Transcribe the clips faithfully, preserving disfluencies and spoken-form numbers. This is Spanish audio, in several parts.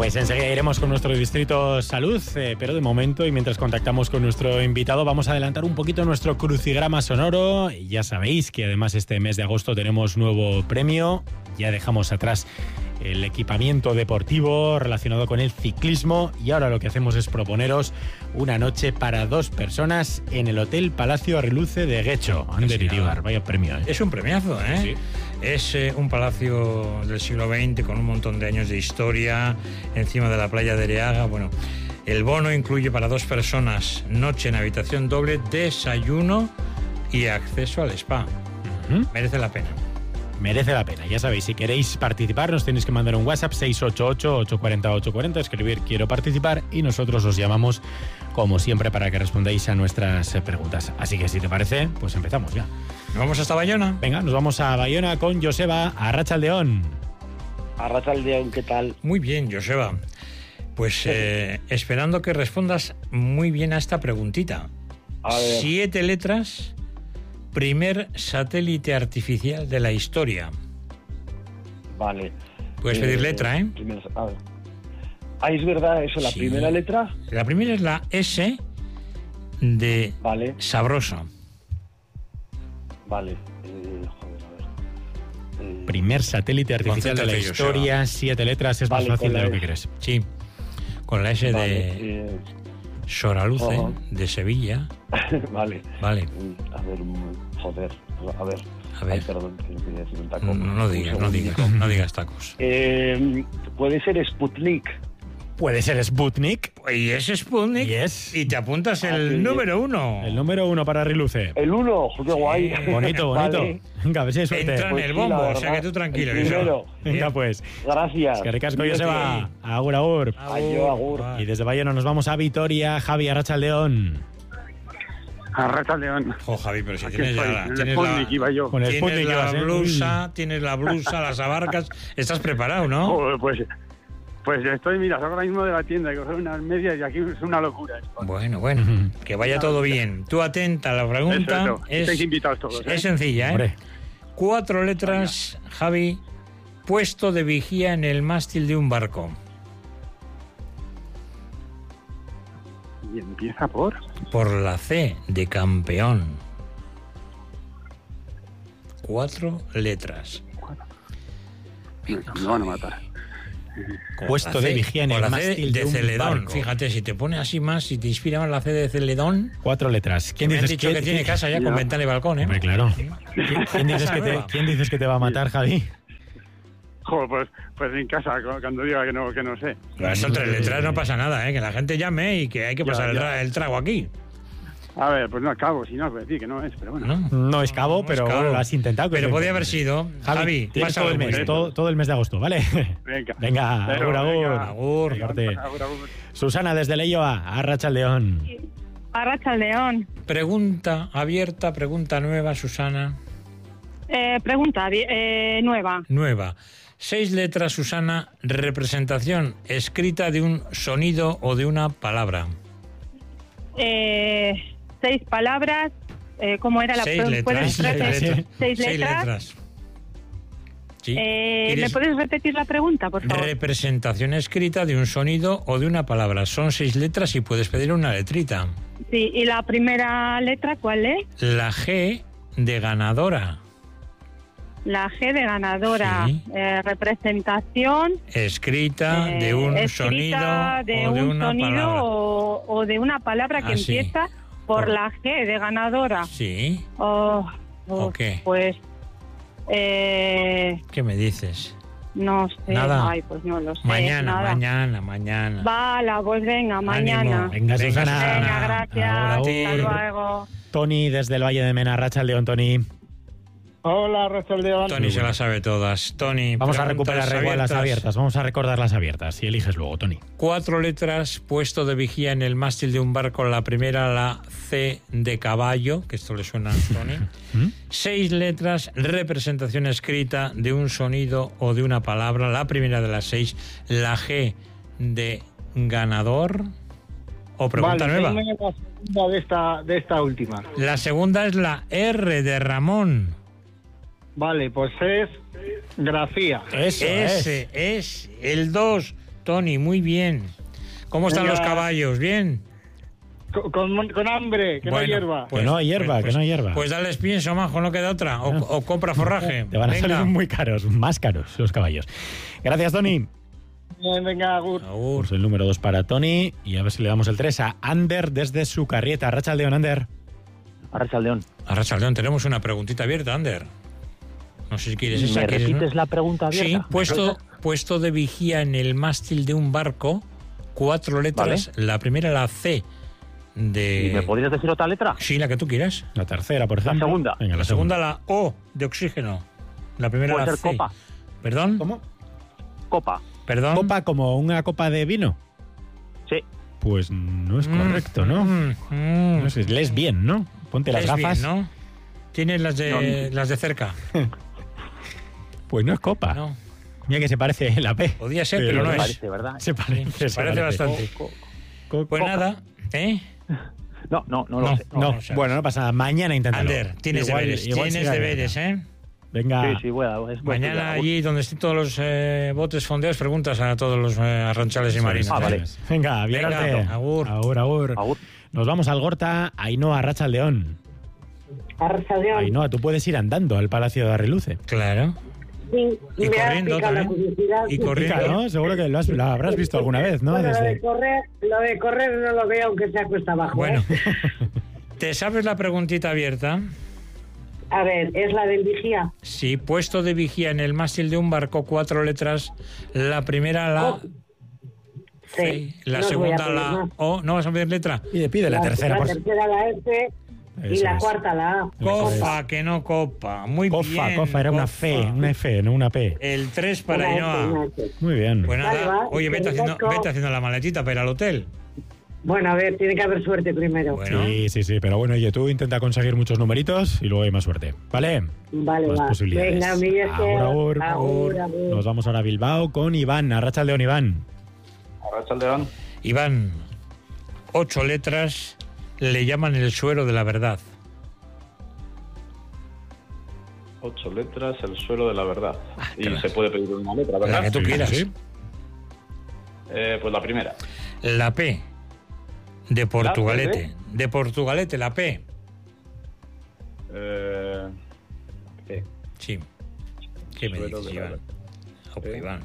Pues enseguida iremos con nuestro distrito salud, eh, pero de momento y mientras contactamos con nuestro invitado vamos a adelantar un poquito nuestro crucigrama sonoro. Ya sabéis que además este mes de agosto tenemos nuevo premio, ya dejamos atrás el equipamiento deportivo relacionado con el ciclismo y ahora lo que hacemos es proponeros una noche para dos personas en el Hotel Palacio Arriluce de Guecho. Ander Iribar, vaya premio, ¿eh? Es un premiazo, ¿eh? Sí. Es eh, un palacio del siglo veinte con un montón de años de historia, encima de la playa de Areaga. Bueno, el bono incluye para dos personas noche en habitación doble, desayuno y acceso al spa. Uh-huh. Merece la pena. Merece la pena, ya sabéis, si queréis participar nos tenéis que mandar un WhatsApp seis ocho ocho, ocho cuatro cero, ocho cuatro cero, escribir quiero participar y nosotros os llamamos como siempre para que respondáis a nuestras preguntas. Así que si te parece, pues empezamos ya. ¿Nos vamos hasta Bayona? Venga, nos vamos a Bayona con Joseba Arratsaldeon. Arratsaldeon, ¿qué tal? Muy bien, Joseba. Pues eh, esperando que respondas muy bien a esta preguntita. A ver. Siete letras... Primer satélite artificial de la historia. Vale. Puedes eh, pedir letra, ¿eh? Primer, a ver. Ah, es verdad eso, la sí. primera letra. La primera es la S de vale. sabroso. Vale. Eh, joder, a ver. Eh, Primer satélite artificial de la historia, siete letras, es vale, más fácil de lo que crees. Sí. Con la S vale, de eh... Soraluce, uh-huh. de Sevilla. Vale. Vale. A ver, joder, a ver. A ver. Ay, perdón, que no quería decir un taco. No, no digas, no digas, no digas tacos. Eh, Puede ser Sputnik. Puede ser Sputnik. Y es Sputnik. Yes. Y te apuntas el ah, sí, número uno. El número uno para Arriluce. El uno, qué guay. Sí. Bonito, bonito. Vale. Venga, a ver si hay suerte. Entra en el bombo, pues sí, o sea que tú tranquilo. Primero. Venga, pues. Gracias. Es que ricasco, Joseba. Agur, agur. Agur, agur. Y desde Bayona nos vamos a Vitoria. Javi Arratsaldeon. Arratsaldeon. Oh, Javi, pero si Aquí tienes estoy, ya la, el tienes Sputnik, la, iba yo. Con el tienes Sputnik la ibas, ¿eh? blusa, tienes la blusa, las abarcas. Estás preparado, ¿no? Oh, pues... Pues estoy, mira, ahora mismo de la tienda, que coger unas medias y aquí es una locura esto. Bueno, bueno, que vaya todo bien. Tú atenta a la pregunta. Eso, eso. Es, Estáis invitados todos, ¿eh? Es sencilla, ¿eh? Hombre. Cuatro letras, Venga. Javi, puesto de vigía en el mástil de un barco. Y empieza por... Por la C de campeón. Cuatro letras. Venga, me van a matar. Puesto de vigía en el mástil de, de un Celedón. barco. Fíjate, si te pone así más, si te inspira más la C de Celedón. Cuatro letras. ¿Quién dices me han dicho que, que tiene que, casa ya, ya con ventana y balcón, eh? Hombre, claro. ¿Quién, quién, dices que te, ¿Quién dices que te va a matar, Javi? Joder, pues, pues en casa, cuando diga que no, que no sé. Pero son tres letras, no pasa nada, ¿eh? Que la gente llame y que hay que pasar ya, ya. El, el trago aquí. A ver, pues no es cabo, si no, pues decir que no es, pero bueno. No, no es cabo, no, pero no es cabo. Lo has intentado. Pero podía haber sido. Javi, Javi tienes todo el, mes, todo, todo el mes de agosto, ¿vale? Venga. Venga, agur, agur. Agur. agur, agur. Susana, desde Leioa, Arratsaldeon. Arratsaldeon. Pregunta abierta, pregunta nueva, Susana. Eh, pregunta eh, nueva. Nueva. Seis letras, Susana, representación escrita de un sonido o de una palabra. Eh... Seis palabras, eh, ¿cómo era la pregunta? ¿Puedes seis, letras. Seis, seis letras. letras. Sí. Eh, ¿Me puedes repetir la pregunta, por favor? Representación escrita de un sonido o de una palabra. Son seis letras y puedes pedir una letrita. Sí, ¿y la primera letra cuál es? La G de ganadora. La G de ganadora. Sí. Eh, representación. Escrita eh, de un escrita sonido de o de un una sonido palabra. O, o de una palabra que ah, empieza... Sí. Por la G de ganadora. Sí. Oh, oh, ¿O qué? Pues... Eh, ¿Qué me dices? No sé. Nada. Ay, pues no lo sé. Mañana, nada. mañana, mañana. Vale, pues venga, mañana. Ánimo. Venga, Susana. Venga, gracias. Hasta luego. Tony, desde el Valle de Mena, Arratsaldeon, Tony. Hola, Arratsaldeon. Tony se las sabe todas. Tony, vamos a recuperar abiertas. las abiertas. Vamos a recordar las abiertas. Si eliges luego, Tony. Cuatro letras, puesto de vigía en el mástil de un barco. La primera, la C de caballo, que esto le suena a Tony. ¿Mm? Seis letras, representación escrita de un sonido o de una palabra. La primera de las seis, la G de ganador. O pregunta vale, nueva. La segunda de esta, de esta última. La segunda es la R de Ramón. Vale, pues es grafía. Eso Ese es. es el dos Tony, muy bien. ¿Cómo están Venga. los caballos? ¿Bien? Con, con, con hambre, que Bueno, no hierva. Que no hay hierba, que no hay hierba. Pues dales pienso, majo, no queda otra. O, o compra forraje. Te van a Venga. salir muy caros, más caros los caballos. Gracias, Tony. Bien, venga, Agur. Agur. Pues el número dos para Tony y a ver si le damos el tres a Ander desde su carrieta. Arratsaldeon, Ander. Arratsaldeon. Arratsaldeon, tenemos una preguntita abierta, Ander. No sé si quieres esa. ¿Me ¿quieres, repites no? la pregunta abierta? Sí, puesto, puesto de vigía en el mástil de un barco, cuatro letras. Vale. La primera, la C de... ¿Y me podrías decir otra letra? Sí, la que tú quieras. La tercera, por La ejemplo. segunda. Venga, La segunda, la O de oxígeno. La primera, Puede la ser C. copa. ¿Perdón? ¿Cómo? Copa. ¿Perdón? ¿Copa como una copa de vino? Sí. Pues no es Mm, correcto, ¿no? mm, mm. No sé, lees bien, ¿no? Ponte las Es gafas. bien, ¿no? Tienes las de, las de cerca. Pues no es copa. No. Mira que se parece la P. Podía ser, pero no es. Parece, ¿verdad? Se parece, Se parece bastante. Co- Pues copa. nada, ¿eh? No, no, no lo No. sé. No, no lo sabes. bueno, no pasa nada. Mañana inténtalo. Ander, tienes Igual- deberes, igual tienes sí que deberes, gana. ¿eh? Venga. Sí, sí, bueno, es buen Mañana día. allí donde estén todos los eh, botes fondeados, preguntas a todos los eh, arranchales y Eso marinos. es, Ah, ¿eh? vale. eso es. Venga, bien Venga, arte. agur. Agur, agur. Agur. Nos vamos al Gorta. Ainhoa, Arratsaldeon. Arratsaldeon. Ainhoa, tú puedes ir andando al Palacio de Arreluce. Claro. Sí, Y me ha corriendo picado la también. curiosidad. Y corriendo. Pica, ¿no? Seguro que lo, has- lo habrás visto alguna vez, ¿no? Bueno, lo Desde- de correr, lo de correr no lo veo aunque sea cuesta abajo. Bueno, ¿eh? ¿te sabes la preguntita abierta? A ver, es la del vigía. Sí, puesto de vigía en el mástil de un barco, cuatro letras. La primera, la Oh. Sí. La no os voy a segunda, pedir la más. O. ¿No vas a pedir letra? Pide, pide la, tercera, La por tercera, la F. Y Eso la es. cuarta, la A. Cofa, que no copa. Muy Cofa, bien. cofa, era una Cofa. F, una F, no una P. El tres para Una F, una Ainhoa. F. Muy bien. Pues Vale, nada, va, oye, vete haciendo, perfecto. vete haciendo la maletita para ir al hotel. Bueno, a ver, tiene que haber suerte primero. Bueno. Sí, sí, sí, pero bueno, oye, tú intenta conseguir muchos numeritos y luego hay más suerte, ¿vale? Vale, Más va. posibilidades. Venga, mi Agur, agur. agur, agur. Nos vamos ahora a Bilbao con Iván. Arratsaldeon, Iván. Arratsaldeon. Iván, ocho letras le llaman el suero de la verdad. Ocho letras, el suelo de la verdad. Y claro. se puede pedir una letra, ¿verdad? La que tú Sí, quieras. sí. Eh, pues la primera. La P de Portugalete. De Portugalete, la P. Eh, P. Sí. ¿Qué me Suero dices, de la Iván? verdad. Opa, P. Iván.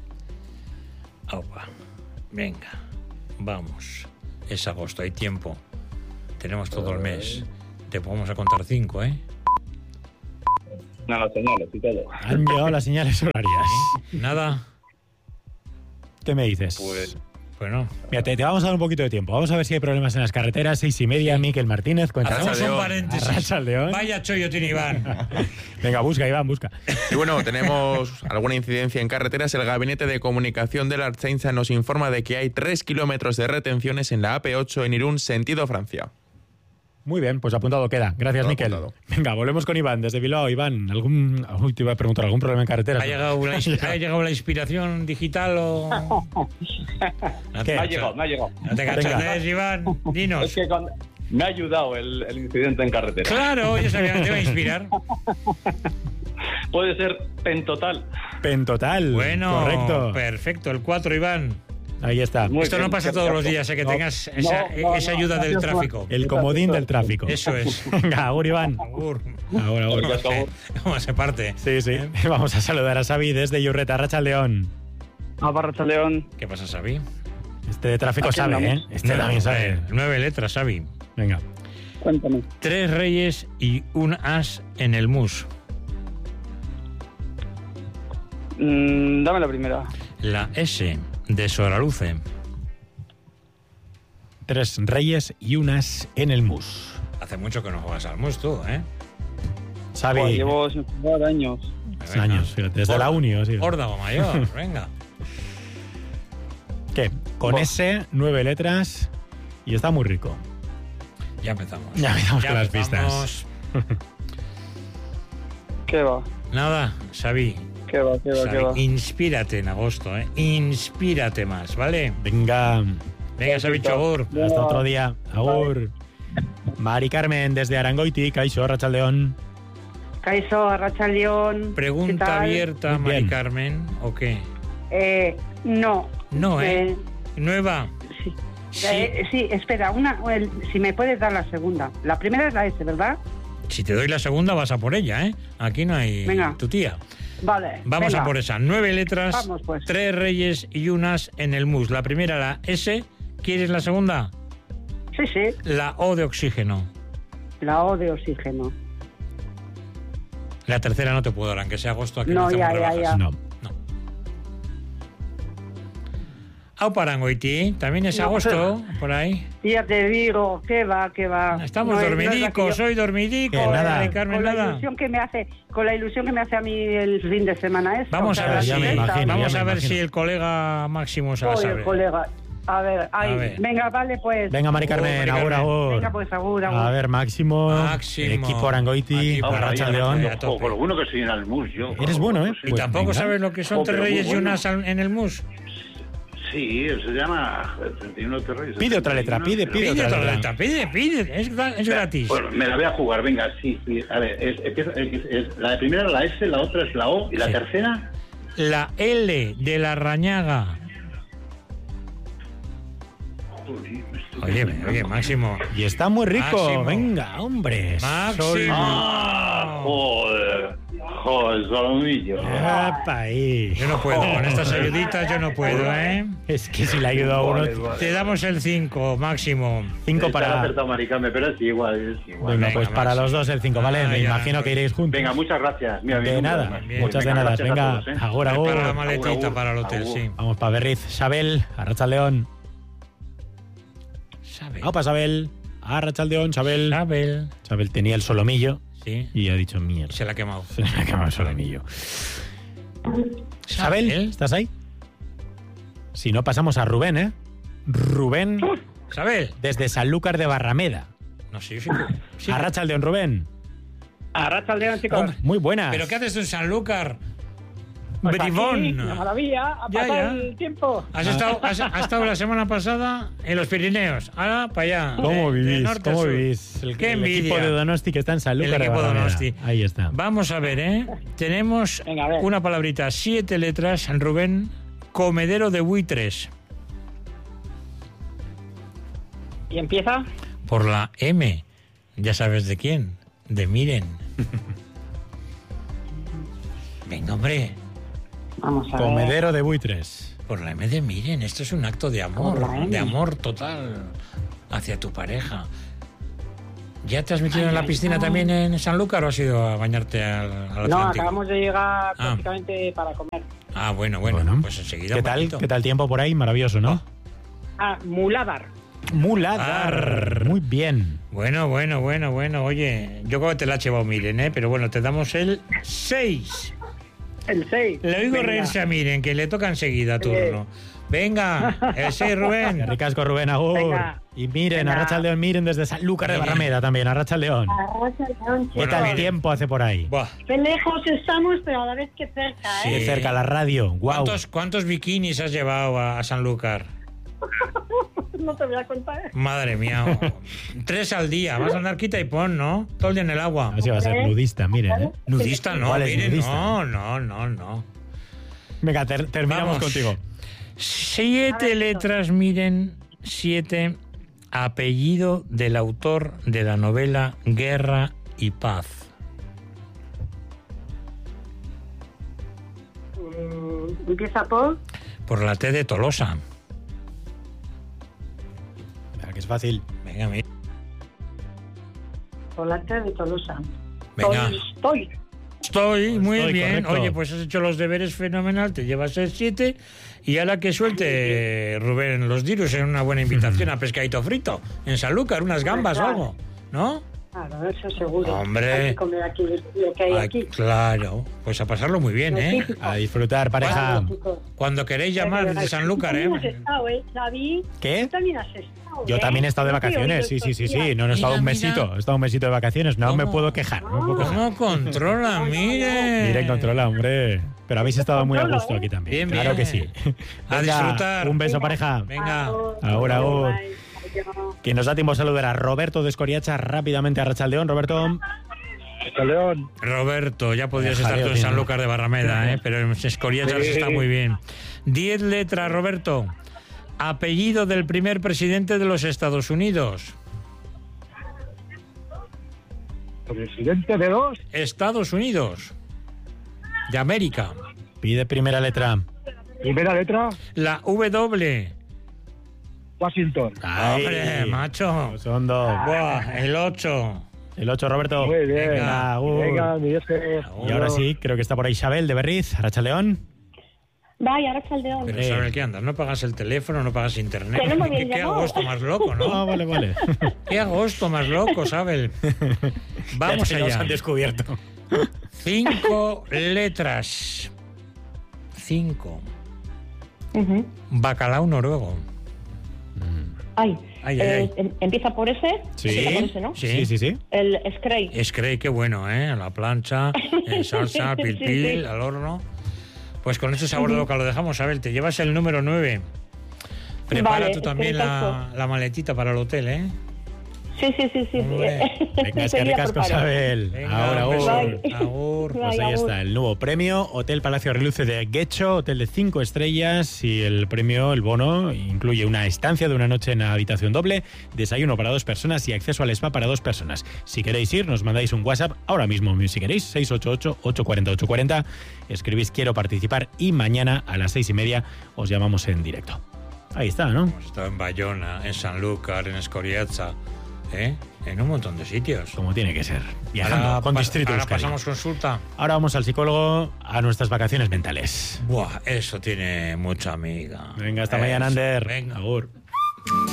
Opa. Venga, vamos. Es agosto, hay tiempo. Tenemos todo el mes. Te podemos a contar cinco, ¿eh? No, las señales y todo. Han llegado las señales horarias. Nada. ¿Qué me dices? Pues Bueno, Mira, te, te vamos a dar un poquito de tiempo. Vamos a ver si hay problemas en las carreteras. Seis y media, Miquel Martínez, cuéntanos. hacemos un paréntesis. Arratsaldeon. Vaya chollo tiene Iván. Venga, busca, Iván, busca. Y bueno, tenemos alguna incidencia en carreteras. El Gabinete de Comunicación de la Ertzaintza nos informa de que hay tres kilómetros de retenciones en la A P ocho en Irún, sentido Francia. Muy bien, pues apuntado queda. Gracias, Todo Miquel. apuntado. Venga, volvemos con Iván desde Bilbao. Iván, ¿algún, uy, te iba a preguntar, ¿algún problema en carreteras? ¿Ha llegado la, ins- ¿Ha llegado la inspiración digital o...? No ¿Qué? me ha cacha- llegado, me ha llegado. No te Venga. cachates, Iván. Es Dinos. que con- me ha ayudado el, el incidente en carretera. Claro, yo sabía que te iba a inspirar. Puede ser pentotal. Pentotal. Bueno, Correcto. perfecto. El cuatro, Iván. Ahí está. Muy Esto bien, no pasa qué todos los capo. días, eh, que No, tengas esa, no, no, esa no, ayuda del gracias, tráfico. El comodín del tráfico. Eso es. Venga, agur, Iván. Agur. Ahora, ahora. Gracias, ¿Cómo agur. se, cómo se parte? Sí, sí. Vamos a saludar a Xavi desde Yurreta. Arratsaldeon. Arratsaldeon. ¿Qué pasa, Xavi? Este de tráfico Aquí sabe, ¿eh? andamos. Este también sabe. eh, Nueve letras, Xavi. Venga. Cuéntame. Tres reyes y un as en el mus. Mm, dame la primera. La S de Soraluce. Tres reyes y unas en el mus. Hace mucho que no juegas al mus tú, ¿eh? Xavi. Joder, llevo sin jugar años. Venga. años, fíjate, desde la uni. Sí. Órdago mayor, venga. ¿Qué? Con Buah. S, nueve letras y está muy rico. Ya empezamos. Ya empezamos con las empezamos. ¿Qué va? Nada, Xavi. ¿Qué va? ¿Qué va? Xavi, ¿Qué va? inspírate en agosto, ¿eh? Inspírate más, ¿vale? Venga, Venga, Xavi Chogur. hasta otro día. Agur. Mari Carmen desde Arangoiti, Caixo, Arratsaldeon. Kaixo, Arratsaldeon. ¿Qué Pregunta tal? abierta, Muy Mari bien. Carmen, ¿o qué? Eh, no, No, ¿eh? Eh, Nueva. Sí. Sí. Eh, sí, espera, una, el- si me puedes dar la segunda. La primera es la S, ¿verdad? Si te doy la segunda, vas a por ella, ¿eh? Aquí no hay Venga. tu tía. Vale. Vamos venga. a por esa. Nueve letras, Vamos, pues. tres reyes y unas en el mus. La primera, la S. ¿Quieres la segunda? Sí, sí, La O de oxígeno. la O de oxígeno. La tercera no te puedo dar, aunque sea agosto. Aquí No, no hacemos ya, ya, rebajas. ya. No. Auparangoiti, también es No, agosto, por ahí. Ya te digo, que va, que va. Estamos No es- no es la que dormidicos, yo- soy dormidico. Que nada. Ay, Carmen, con la nada. ilusión que me hace, con la ilusión que me hace a mí el fin de semana es. Vamos a ver, ya si, me imagino, vamos ya a me ver imagino. si el colega Máximo se la Oye, sabe. colega. A ver, ay, A ver. venga, vale, pues. Venga, Mari Carmen, Mari agur, Carmen. agur. Venga, pues, agur, agur. A ver, Máximo, Máximo. equipo Arangoiti, Equipo Arracha Arangoiti. León. A tope. Ojo, con lo bueno que soy en el mus, yo. Eres bueno, ¿eh? ¿Y Pues tampoco venga. sabes lo que son Oh, tres pero muy reyes y bueno. unas al- en el mus? Sí, se llama treinta y uno terrores. Pide otra letra, pide, pide. Pide otra otra letra. letra, pide, pide, es, gra- es gratis. Bueno, me la voy a jugar, venga, sí, sí. A ver, es, empieza- es- es- la de primera es la S, la otra es la O, y la Sí. tercera, La L de la Rañaga. Uy, me estoy Oye, confundiendo. oye, Máximo. Y está muy rico. Máximo. Venga, hombre. Máximo. ¡Ah! Joder, joder, solomillo. Apa, ahí. Yo no puedo, con estas ayuditas yo no puedo, ¿eh? Es que si le ayuda a uno. Vale, vale. Te damos el cinco, Máximo. Cinco Está para. acertado Maricame, pero es igual, es igual. Venga, Venga, pues para Máximo. los dos el cinco, ¿vale? Ah, Me ya, imagino que iréis juntos. Venga, muchas gracias. Mira, De bien, nada, bien, bien. muchas de venga, nada. gracias a Venga, todos, ¿eh? agur, Prepara la agur. maletita Agur, para el hotel, agur. sí. Vamos para Berriz. Sabel, Arracha León. Sabe. Vamos para Sabel. Arracha León, Sabel. Sabel. Sabel tenía el solomillo Sí. y ha dicho mierda. Se la ha quemado. Se le ha quemado el solomillo. Sabel, ¿estás ahí? Si no, pasamos a Rubén, ¿eh? Rubén, Sabel. desde Sanlúcar de Barrameda. No sé, yo sí que- sí. Arracha León, Rubén. Arracha al León, chicos. Hombre, Muy buenas. ¿pero qué haces tú en Sanlúcar? Pues aquí, Bribón. una maravilla, ha Ya, pasado ya. el tiempo. Has estado, has, has estado la semana pasada en los Pirineos. Ahora para allá. ¿Cómo de- de vivís? norte a ¿Cómo sur. vivís? El, Qué el envidia. equipo de Donosti que está en Sanlúcar El de equipo de Barrameda. Donosti. Ahí está. Vamos a ver, ¿eh? Tenemos Venga, a ver. una palabrita, siete letras, Rubén. Comedero de buitres. ¿Y empieza? Por la M. Ya sabes de quién. De Miren. Venga, hombre. Vamos a ver. Comedero de buitres. Por la M de Miren. Esto es un acto de amor. Por la M. De amor total hacia tu pareja. ¿Ya te has metido en la piscina también en Sanlúcar o has ido a bañarte al, al No, Atlántico? acabamos de llegar Ah. prácticamente para comer. Ah, bueno, bueno, Bueno. pues enseguida. ¿Qué un tal? poquito. ¿Qué tal tiempo por ahí? Maravilloso, ¿no? Ah, Muladar. Muladar. Ar. Muy bien. Bueno, bueno, bueno, bueno. Oye, yo creo que te la ha llevado Miren, ¿eh? Pero bueno, te damos el seis. El seis. Le oigo Venga. reírse a Miren, que le toca enseguida turno. Venga, el seis, Qué Rubén. ricasco, Rubén, agur. Venga. Y miren, Venga. Arracha León, miren desde Sanlúcar de Venga. Barrameda también, Arracha León. Arracha el León, ¿Qué Bueno, tal miren. tiempo hace por ahí? Buah. Qué lejos estamos, pero a la vez que cerca, Sí. ¿eh? De cerca la radio, guau. ¿Cuántos, ¿Cuántos bikinis has llevado a, a Sanlúcar? No te voy a contar. Madre mía. Tres al día. Vas a andar quita y pon, ¿no? Todo el día en el agua. Así va a ser nudista, miren. ¿eh? Nudista no, ¿Cuál es Miren, nudista? no, no, no, no. Venga, ter- terminamos Vamos. contigo. Siete letras, miren, siete. Apellido del autor de la novela Guerra y Paz. Mm, Empieza por. Por la T de Tolosa. Venga, que es fácil. Venga, mira. Por la T de Tolosa. Venga. Estoy. Estoy muy Estoy, bien. correcto. Oye, pues has hecho los deberes fenomenal. Te llevas el siete. Y a la que suelte, Rubén, los dirus en una buena invitación a pescadito frito. En Sanlúcar, unas gambas o algo. ¿No? Claro, eso seguro. Hombre. Hay que comer aquí lo que hay Ay, aquí. claro. Pues a pasarlo muy bien, Lo ¿eh? típico. A disfrutar, pareja. Claro, chicos. Cuando queréis llamar desde Sanlúcar, Tú también has ¿eh? estado, ¿eh, Xavi? ¿Qué? Tú también has estado, Yo ¿eh? también he estado de Yo te he vacaciones, oído sí, sí, sí, estos sí. días. No, no he estado Mira, un mira. mesito, he estado un mesito de vacaciones, no me ¿Cómo? puedo quejar. No me puedo quejar. ¿Cómo controla? Mire. Miren, controla, hombre. Pero habéis estado muy a Controlo, gusto ¿eh? aquí también. Bien, claro bien. que sí. A Venga, disfrutar. Un beso, Venga. pareja. Venga. Ahora, ahora. Bye. Adiós. Que nos da tiempo a saludar a Roberto de Escoriacha rápidamente a Rachaldeón. Roberto. León. Roberto, ya podías Eh, estar jaleo tú en tiene. Sanlúcar de Barrameda, ¿eh? Pero en Escoriaza Sí. está muy bien. Diez letras, Roberto. Apellido del primer presidente de los Estados Unidos. Presidente de dos. Estados Unidos. De América. Pide primera letra. Primera letra, La W. Washington. Ay, Hombre, macho. Son dos. Buah, el ocho. El ocho, Roberto. Muy bien. Venga, agur. Venga, mi jefe. Y ahora sí, creo que está por ahí Isabel de Berriz, Arracha León. Vaya, ahora Chaldeón. Pero Eh. ¿sabes qué andas? No pagas el teléfono, no pagas internet. Que no me ¿Qué, habían qué llamado. agosto más loco, Ah, ¿no? vale, vale. Qué agosto más loco, ¿sabes? Vamos Ya nos allá. han descubierto. Cinco letras. Cinco. Ujú. Bacalao noruego. Ay, Ay, ay, eh, ay. em- empieza por ese. Sí. Empieza por ese, ¿no? Sí. Sí, sí, sí. El Scray. Es cree que bueno, ¿eh? A la plancha, en salsa, Sí, pil sí, pil, sí. al horno. Pues con ese sabor de boca lo dejamos, Abel. Te llevas el número nueve. Prepara Vale, tú también es que la, la maletita para el hotel, ¿eh? Sí, sí, sí, sí. Hombre. Venga, es que Enseguida ricasco, preparo. Isabel. Venga, Ahora, un beso. ahora. Bye. Agur. Pues Bye, ahí agur. está el nuevo premio, Hotel Palacio Reluce de Guecho, hotel de cinco estrellas, y el premio, el bono, incluye una estancia de una noche en la habitación doble, desayuno para dos personas y acceso al spa para dos personas. Si queréis ir, nos mandáis un WhatsApp ahora mismo, si queréis, seis ocho ocho, ocho cuatro cero, ocho cuatro cero, escribís quiero participar y mañana a las seis y media os llamamos en directo. Ahí está, ¿no? Hemos estado en Bayona, en Sanlúcar, en Escoriaza, ¿eh? En un montón de sitios. Como tiene que ser. Viajando Ahora con pas- Distrito Ahora Euskadi. pasamos consulta. Ahora vamos al psicólogo a nuestras vacaciones mentales. Buah, eso tiene mucha amiga. Venga, hasta Eso, mañana, Ander. Venga. Agur.